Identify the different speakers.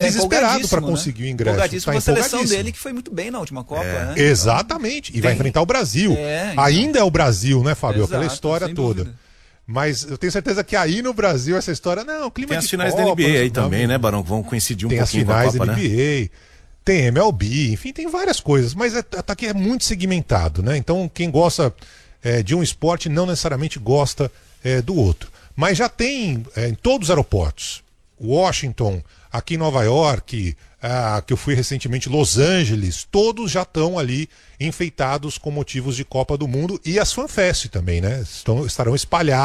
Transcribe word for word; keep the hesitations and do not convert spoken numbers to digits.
Speaker 1: desesperado para
Speaker 2: né?
Speaker 1: conseguir o ingresso.
Speaker 2: Empolgadíssimo
Speaker 1: Tá
Speaker 2: com a seleção dele, que foi muito bem na última Copa.
Speaker 1: É,
Speaker 2: né?
Speaker 1: Exatamente. E
Speaker 2: Tem...
Speaker 1: vai enfrentar o Brasil.
Speaker 2: É, então...
Speaker 1: Ainda é o Brasil, né, Fábio?
Speaker 2: Exato,
Speaker 1: Aquela história toda.
Speaker 2: Dúvida.
Speaker 1: Mas eu tenho certeza que aí no Brasil essa história, não, clima
Speaker 3: Tem
Speaker 1: de
Speaker 3: as finais
Speaker 1: Copa,
Speaker 3: da N B A aí
Speaker 1: não,
Speaker 3: também,
Speaker 1: não,
Speaker 3: né, Barão? Vão coincidir um
Speaker 1: tem
Speaker 3: pouquinho
Speaker 1: com a Copa, Tem as finais
Speaker 3: Copa,
Speaker 1: da N B A, né? Tem M L B, enfim, tem várias coisas. Mas é, tá aqui é muito segmentado, né? Então quem gosta é, de um esporte não necessariamente gosta é, do outro. Mas já tem é, em todos os aeroportos. Washington, aqui em Nova York, ah, que eu fui recentemente, Los Angeles, todos já estão ali enfeitados com motivos de Copa do Mundo e as FanFest também, né? Estão, estarão espalhados.